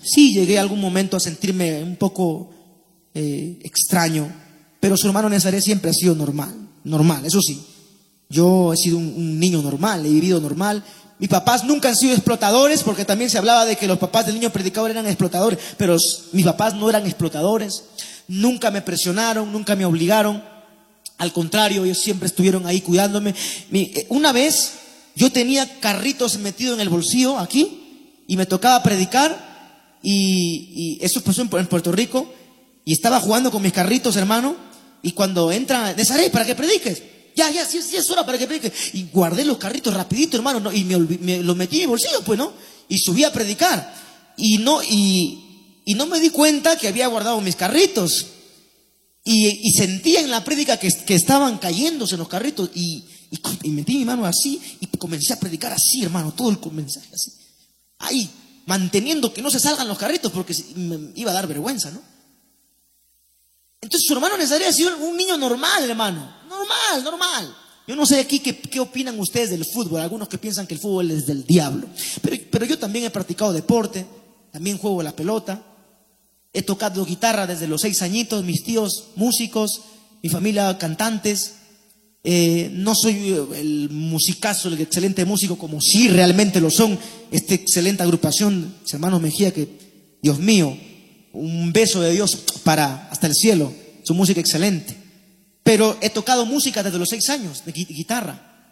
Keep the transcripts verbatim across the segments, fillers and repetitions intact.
sí llegué a algún momento a sentirme un poco eh, extraño, pero su hermano Nazaret siempre ha sido normal, normal, eso sí. Yo he sido un, un niño normal, he vivido normal. Mis papás nunca han sido explotadores, porque también se hablaba de que los papás del niño predicador eran explotadores, pero mis papás no eran explotadores. Nunca me presionaron, nunca me obligaron. Al contrario, ellos siempre estuvieron ahí cuidándome. Mi, una vez yo tenía carritos metidos en el bolsillo aquí y me tocaba predicar y, y eso pasó en, en Puerto Rico y estaba jugando con mis carritos, hermano, y cuando entra Nazaret, para que prediques. Ya, ya, sí, sí es hora para que predique. Y guardé los carritos rapidito, hermano, ¿no? Y me, me los metí en mi bolsillo, pues, ¿no? Y subí a predicar. Y no, y, y no me di cuenta que había guardado mis carritos. Y, y sentía en la prédica que, que estaban cayéndose los carritos. Y, y, y metí mi mano así y comencé a predicar así, hermano, todo el mensaje así. Ahí, manteniendo que no se salgan los carritos porque me iba a dar vergüenza, ¿no? Entonces su hermano Nazaret ha sido un niño normal, hermano. Normal, normal. Yo no sé aquí qué, qué opinan ustedes del fútbol. Algunos que piensan que el fútbol es del diablo. Pero, pero yo también he practicado deporte. También juego la pelota. He tocado guitarra desde los seis añitos. Mis tíos músicos, mi familia cantantes. Eh, no soy el musicazo, el excelente músico, como sí realmente lo son esta excelente agrupación, mis hermanos Mejía, que Dios mío, un beso de Dios para hasta el cielo, su música excelente. Pero he tocado música desde los seis años, de guitarra.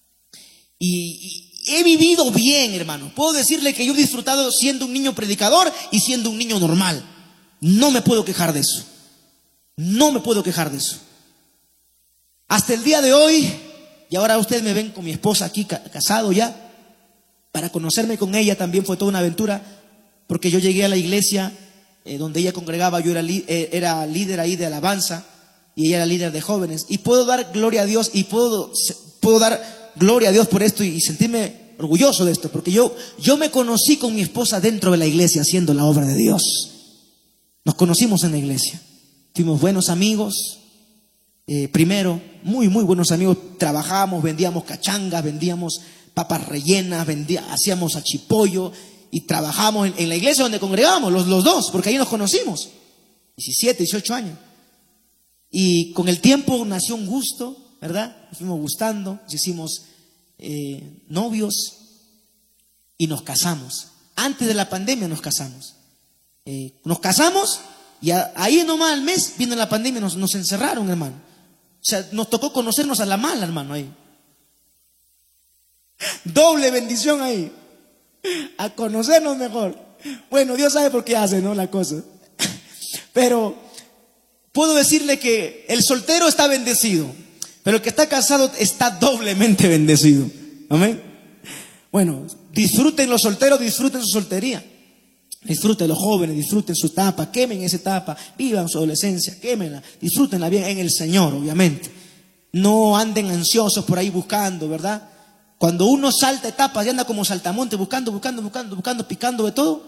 Y, y he vivido bien, hermano. Puedo decirle que yo he disfrutado siendo un niño predicador y siendo un niño normal. No me puedo quejar de eso. No me puedo quejar de eso. Hasta el día de hoy, y ahora ustedes me ven con mi esposa aquí, casado ya. Para conocerme con ella también fue toda una aventura, porque yo llegué a la iglesia eh, donde ella congregaba, yo era, eh, era líder ahí de alabanza. Y ella era líder de jóvenes. Y puedo dar gloria a Dios. Y puedo, puedo dar gloria a Dios por esto. Y sentirme orgulloso de esto. Porque yo, yo me conocí con mi esposa dentro de la iglesia, haciendo la obra de Dios. Nos conocimos en la iglesia. Fuimos buenos amigos. Eh, primero, muy, muy buenos amigos. Trabajábamos, vendíamos cachangas, vendíamos papas rellenas, vendía, hacíamos achipollo. Y trabajamos en, en la iglesia donde congregábamos, los, los dos. Porque ahí nos conocimos. diecisiete, dieciocho años. Y con el tiempo nació un gusto, ¿verdad? Nos fuimos gustando, nos hicimos eh, novios y nos casamos. Antes de la pandemia nos casamos. Eh, nos casamos y a, ahí nomás al mes, viendo la pandemia, nos, nos encerraron, hermano. O sea, nos tocó conocernos a la mala, hermano, ahí. Doble bendición ahí. A conocernos mejor. Bueno, Dios sabe por qué hace, ¿no? La cosa. Pero puedo decirle que el soltero está bendecido, pero el que está casado está doblemente bendecido. Amén. Bueno, disfruten los solteros, disfruten su soltería. Disfruten los jóvenes, disfruten su etapa, quemen esa etapa, vivan su adolescencia, quémenla, disfrútenla bien en el Señor, obviamente. No anden ansiosos por ahí buscando, ¿verdad? Cuando uno salta etapas y anda como saltamonte buscando, buscando, buscando, buscando, picando de todo,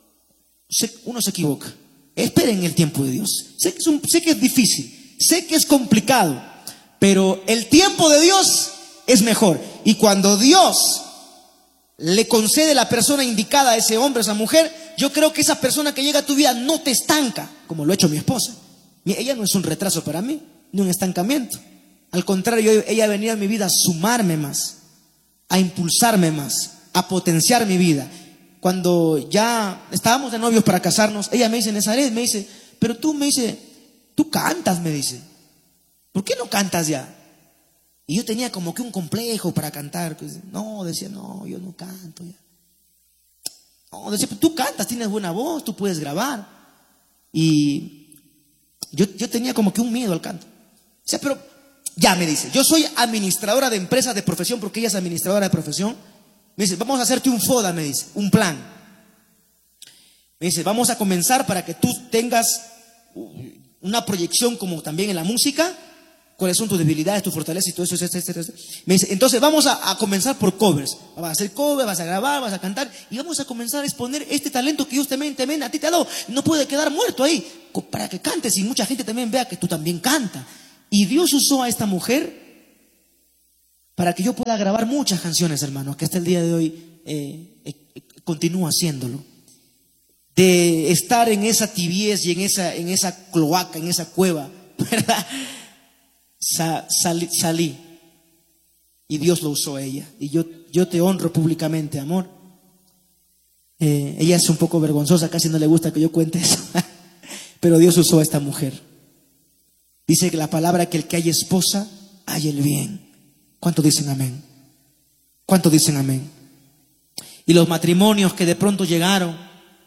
uno se equivoca. Esperen el tiempo de Dios. Sé que, es un, sé que es difícil, sé que es complicado, pero el tiempo de Dios es mejor. Y cuando Dios le concede la persona indicada a ese hombre, a esa mujer, yo creo que esa persona que llega a tu vida no te estanca, como lo ha hecho mi esposa. Ella no es un retraso para mí, ni un estancamiento. Al contrario, ella ha venido a mi vida a sumarme más, a impulsarme más, a potenciar mi vida. Cuando ya estábamos de novios para casarnos, ella me dice, Nazaret, me dice, pero tú me dice, tú cantas, me dice. ¿Por qué no cantas ya? Y yo tenía como que un complejo para cantar. No, decía, no, yo no canto ya. No, decía, tú cantas, tienes buena voz, tú puedes grabar. Y yo, yo tenía como que un miedo al canto. O sea, pero ya me dice, yo soy administradora de empresas de profesión, porque ella es administradora de profesión. Me dice, vamos a hacerte un FODA, me dice, un plan. Me dice, vamos a comenzar para que tú tengas una proyección como también en la música, cuáles son tus debilidades, tus fortalezas y todo eso, etcétera, etcétera. Me dice, entonces vamos a, a comenzar por covers. Vas a hacer covers, vas a grabar, vas a cantar y vamos a comenzar a exponer este talento que Dios también, también a ti te ha dado. No puede quedar muerto ahí, para que cantes y mucha gente también vea que tú también cantas. Y Dios usó a esta mujer para que yo pueda grabar muchas canciones, hermanos, que hasta el día de hoy eh, eh, continúo haciéndolo. de estar en esa tibieza y en esa, en esa cloaca, en esa cueva, ¿verdad? Sa, salí, salí y Dios lo usó a ella. Y yo, yo te honro públicamente, amor. Eh, ella es un poco vergonzosa, casi no le gusta que yo cuente eso, pero Dios usó a esta mujer. Dice que la palabra que el que haya esposa, haya el bien. ¿Cuántos dicen amén? ¿Cuántos dicen amén? Y los matrimonios que de pronto llegaron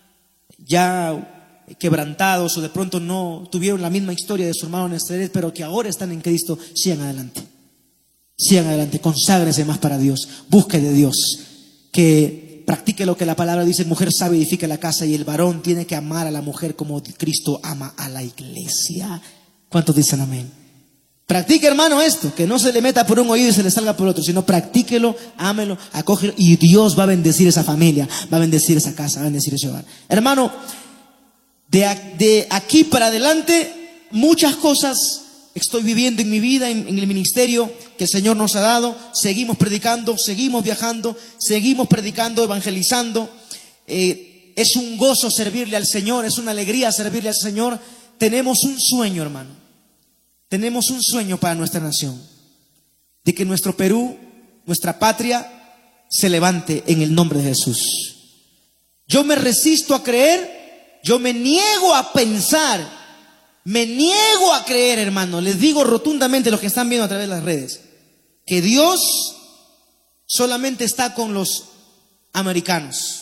ya quebrantados o de pronto no tuvieron la misma historia de su hermano Nazaret, pero que ahora están en Cristo, sigan adelante. Sigan adelante, conságrense más para Dios, busque de Dios, que practique lo que la palabra dice: mujer sabe edifica la casa, y el varón tiene que amar a la mujer como Cristo ama a la iglesia. ¿Cuántos dicen amén? Practique, hermano, esto, que no se le meta por un oído y se le salga por otro, sino practíquelo, ámelo, acógelo, y Dios va a bendecir esa familia, va a bendecir esa casa, va a bendecir ese hogar. Hermano, de, de aquí para adelante, muchas cosas estoy viviendo en mi vida, en, en el ministerio que el Señor nos ha dado. Seguimos predicando, seguimos viajando, seguimos predicando, evangelizando. Eh, es un gozo servirle al Señor, es una alegría servirle al Señor. Tenemos un sueño, hermano. Tenemos un sueño para nuestra nación, de que nuestro Perú, nuestra patria, se levante en el nombre de Jesús. Yo me resisto a creer, yo me niego a pensar, me niego a creer, hermano. Les digo rotundamente a los que están viendo a través de las redes, que Dios solamente está con los americanos,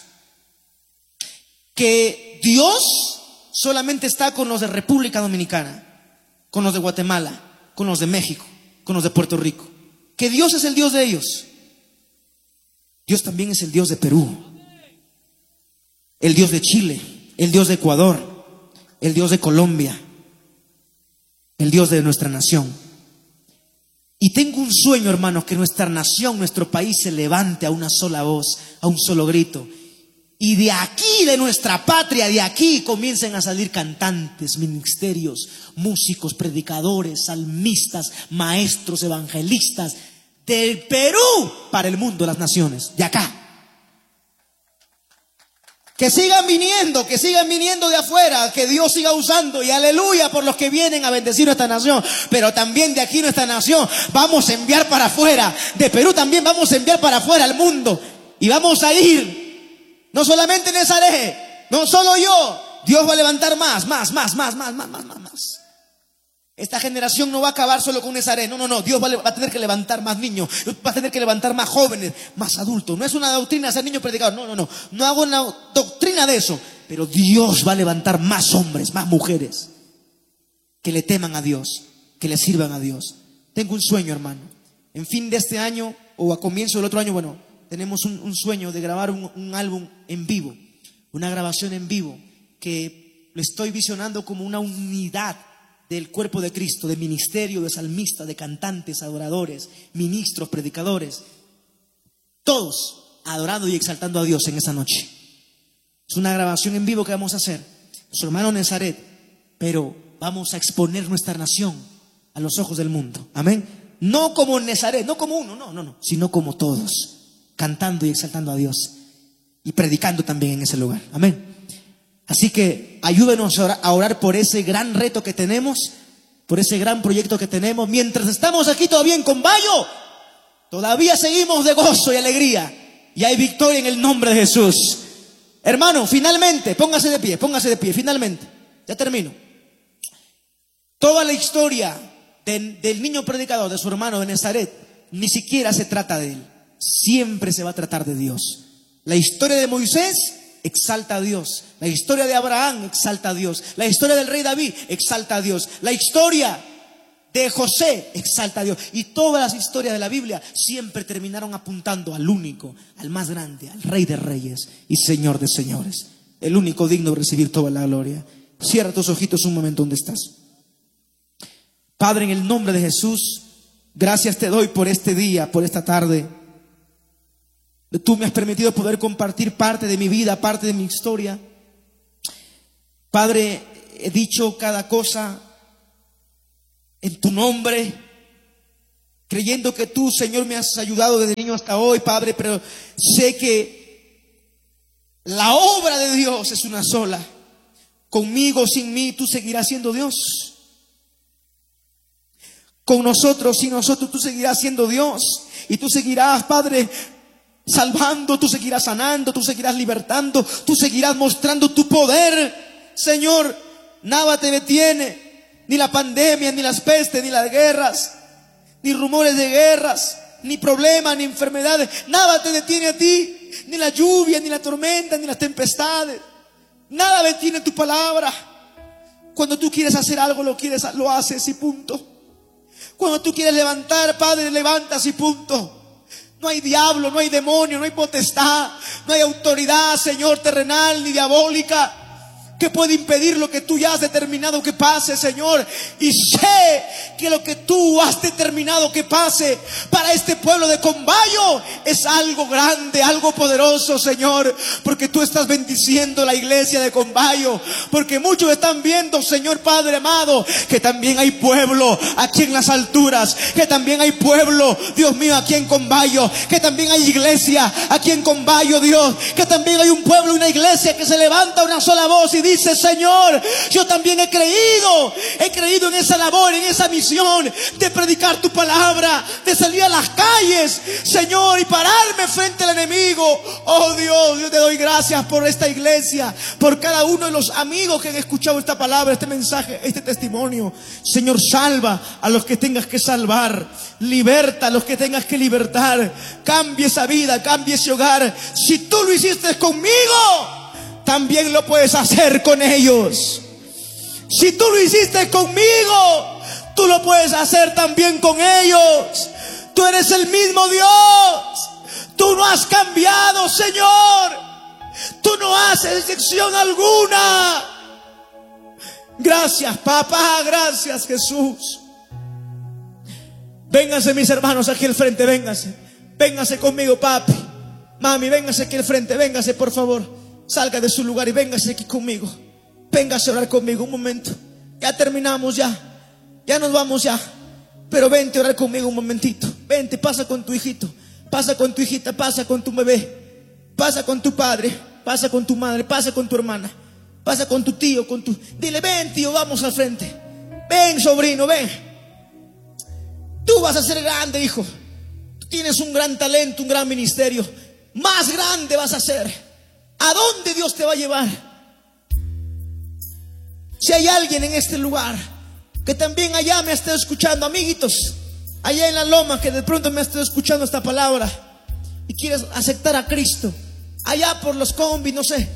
que Dios solamente está con los de República Dominicana, con los de Guatemala, con los de México, con los de Puerto Rico. Que Dios es el Dios de ellos. Dios también es el Dios de Perú, el Dios de Chile, el Dios de Ecuador, el Dios de Colombia, el Dios de nuestra nación. Y tengo un sueño, hermanos, que nuestra nación, nuestro país se levante a una sola voz, a un solo grito. Y de aquí, de nuestra patria, de aquí comiencen a salir cantantes, ministerios, músicos, predicadores, salmistas, maestros, evangelistas, del Perú para el mundo, las naciones, de acá. Que sigan viniendo, que sigan viniendo de afuera, que Dios siga usando, y aleluya por los que vienen a bendecir nuestra nación. Pero también de aquí, nuestra nación, vamos a enviar para afuera. De Perú también vamos a enviar para afuera al mundo. Y vamos a ir. No solamente en Nazaret, no solo yo. Dios va a levantar más, más, más, más, más, más, más, más, más. Esta generación no va a acabar solo con Nazaret. No, no, no. Dios va a tener que levantar más niños, va a tener que levantar más jóvenes, más adultos. No es una doctrina ser niño predicador. No, no, no. No hago una doctrina de eso. Pero Dios va a levantar más hombres, más mujeres que le teman a Dios, que le sirvan a Dios. Tengo un sueño, hermano. En fin de este año o a comienzo del otro año, bueno, tenemos un, un sueño de grabar un, un álbum en vivo, una grabación en vivo, que lo estoy visionando como una unidad del cuerpo de Cristo, de ministerio, de salmistas, de cantantes, adoradores, ministros, predicadores, todos adorando y exaltando a Dios en esa noche. Es una grabación en vivo que vamos a hacer, su hermano Nazaret, pero vamos a exponer nuestra nación a los ojos del mundo. Amén. No como Nazaret, no como uno, no, no, no, sino como todos, cantando y exaltando a Dios y predicando también en ese lugar. Amén. Así que ayúdenos a orar, a orar por ese gran reto que tenemos, por ese gran proyecto que tenemos. Mientras estamos aquí todavía en Combayo, todavía seguimos de gozo y alegría, y hay victoria en el nombre de Jesús. Hermano, finalmente, póngase de pie, póngase de pie, finalmente, ya termino. Toda la historia de, del niño predicador, de su hermano de Nazaret, ni siquiera se trata de él. Siempre se va a tratar de Dios. La historia de Moisés exalta a Dios. La historia de Abraham exalta a Dios. La historia del rey David exalta a Dios. La historia de José exalta a Dios. Y todas las historias de la Biblia siempre terminaron apuntando al único, al más grande, al Rey de Reyes y Señor de Señores, el único digno de recibir toda la gloria. Cierra tus ojitos un momento donde estás. Padre, en el nombre de Jesús, gracias te doy por este día, por esta tarde. Tú me has permitido poder compartir parte de mi vida, parte de mi historia. Padre, he dicho cada cosa en tu nombre, creyendo que tú, Señor, me has ayudado desde niño hasta hoy, Padre, pero sé que la obra de Dios Dios es una sola. Conmigo o sin mí, tú seguirás siendo Dios. Con nosotros, sin nosotros, tú seguirás siendo Dios. Y tú seguirás, Padre, salvando, tú seguirás sanando, tú seguirás libertando, tú seguirás mostrando tu poder. Señor, nada te detiene, ni la pandemia, ni las pestes, ni las guerras, ni rumores de guerras, ni problemas, ni enfermedades. Nada te detiene a ti, ni la lluvia, ni la tormenta, ni las tempestades. Nada detiene tu palabra. Cuando tú quieres hacer algo, lo quieres, lo haces y punto. Cuando tú quieres levantar, Padre, levantas y punto. No hay diablo, no hay demonio, no hay potestad, no hay autoridad, Señor, terrenal ni diabólica, que puede impedir lo que tú ya has determinado que pase, Señor. Y sé que lo que tú has determinado que pase para este pueblo de Combayo es algo grande, algo poderoso, Señor, porque tú estás bendiciendo la iglesia de Combayo, porque muchos están viendo, Señor Padre amado, que también hay pueblo aquí en las alturas, que también hay pueblo, Dios mío, aquí en Combayo, que también hay iglesia aquí en Combayo, Dios, que también hay un pueblo, una iglesia que se levanta una sola voz y dice: Señor, yo también he creído, he creído en esa labor, en esa misión de predicar tu palabra, de salir a las calles, Señor, y pararme frente al enemigo. Oh Dios, yo te doy gracias por esta iglesia, por cada uno de los amigos que han escuchado esta palabra, este mensaje, este testimonio. Señor, salva a los que tengas que salvar, liberta a los que tengas que libertar, cambia esa vida, cambia ese hogar. Si tú lo hiciste conmigo, también lo puedes hacer con ellos. Si tú lo hiciste conmigo, tú lo puedes hacer también con ellos. Tú eres el mismo Dios. Tú no has cambiado, Señor. Tú no haces excepción alguna. Gracias, papá. Gracias, Jesús. Vénganse, mis hermanos, aquí al frente. Vénganse. Vénganse conmigo, papi. Mami, vénganse aquí al frente. Vénganse, por favor. Salga de su lugar y véngase aquí conmigo. Véngase a orar conmigo un momento. Ya terminamos ya. Ya nos vamos ya. Pero vente a orar conmigo un momentito. Vente, pasa con tu hijito. Pasa con tu hijita, pasa con tu bebé. Pasa con tu padre. Pasa con tu madre, pasa con tu hermana. Pasa con tu tío, con tu... Dile: ven, tío, vamos al frente. Ven, sobrino, ven. Tú vas a ser grande, hijo. Tú tienes un gran talento, un gran ministerio. Más grande vas a ser. ¿A dónde Dios te va a llevar? Si hay alguien en este lugar que también allá me esté escuchando, amiguitos, allá en la loma, que de pronto me esté escuchando esta palabra y quieres aceptar a Cristo, allá por los combis, no sé.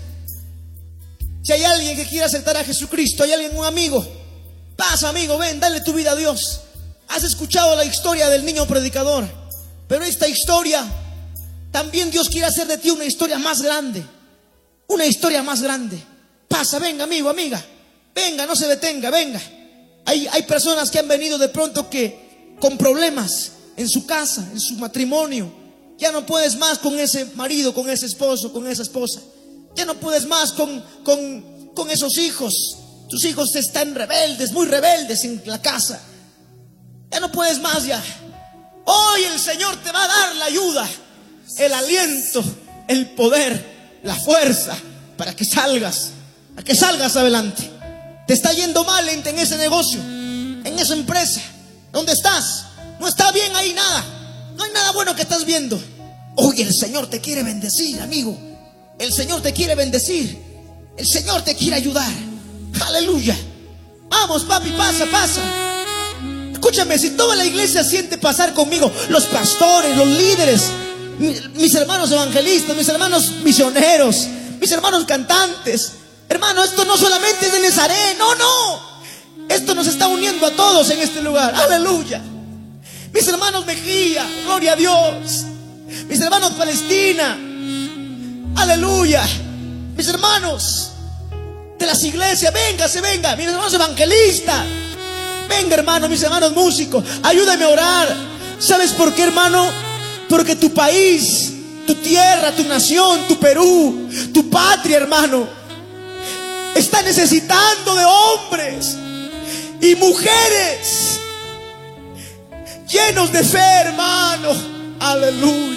Si hay alguien que quiere aceptar a Jesucristo, hay alguien, un amigo, pasa, amigo, ven, dale tu vida a Dios. Has escuchado la historia del niño predicador, pero esta historia también Dios quiere hacer de ti una historia más grande. Una historia más grande. Pasa, venga, amigo, amiga. Venga, no se detenga, venga. Hay, hay personas que han venido de pronto que con problemas en su casa, en su matrimonio. Ya no puedes más con ese marido, con ese esposo, con esa esposa. Ya no puedes más con, con, con esos hijos. Tus hijos están rebeldes, muy rebeldes en la casa. Ya no puedes más ya. Hoy el Señor te va a dar la ayuda, el aliento, el poder, la fuerza para que salgas, para que salgas adelante. Te está yendo mal en, en ese negocio, en esa empresa. ¿Dónde estás? No está bien ahí nada. No hay nada bueno que estás viendo. Hoy el Señor te quiere bendecir, amigo. El Señor te quiere bendecir. El Señor te quiere ayudar. Aleluya. Vamos, papi, pasa, pasa. Escúchame, si toda la iglesia siente pasar conmigo, los pastores, los líderes, mis hermanos evangelistas, mis hermanos misioneros, mis hermanos cantantes, hermano, esto no solamente es de Nazaret, no, no. Esto nos está uniendo a todos en este lugar. Aleluya. Mis hermanos Mejía, gloria a Dios. Mis hermanos Palestina, aleluya. Mis hermanos de las iglesias, véngase, venga. Mis hermanos evangelistas, venga, hermano. Mis hermanos músicos, ayúdame a orar. ¿Sabes por qué, hermano? Porque tu país, tu tierra, tu nación, tu Perú, tu patria, hermano, está necesitando de hombres y mujeres llenos de fe, hermano. Aleluya.